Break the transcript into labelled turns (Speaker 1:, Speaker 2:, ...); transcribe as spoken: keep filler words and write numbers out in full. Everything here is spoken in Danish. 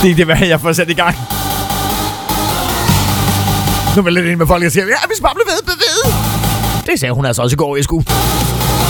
Speaker 1: Det er det, hvad jeg får sat i gang. Nu vil jeg lidt ind med folk, og siger, ja, vi skal bare blive ved, ved. Det sagde hun altså også i går, jeg skulle.